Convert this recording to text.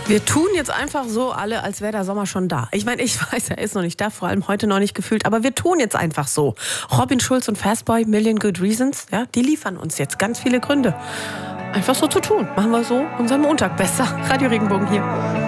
Wir tun jetzt einfach so alle, als wäre der Sommer schon da. Ich meine, ich weiß, er ist noch nicht da, vor allem heute noch nicht gefühlt, aber wir tun jetzt einfach so. Robin Schulz und Fastboy, Million Good Reasons, ja, die liefern uns jetzt ganz viele Gründe. Einfach so zu tun. Machen wir so unseren Montag besser. Radio Regenbogen hier.